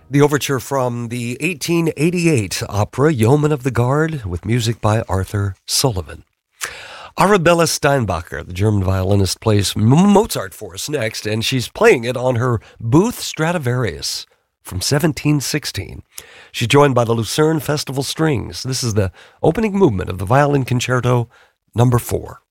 The overture from the 1888 opera Yeoman of the Guard with music by Arthur Sullivan. Arabella Steinbacher, the German violinist, plays Mozart for us next, and she's playing it on her Booth Stradivarius from 1716. She's joined by the Lucerne Festival Strings. This is the opening movement of the Violin Concerto number 4.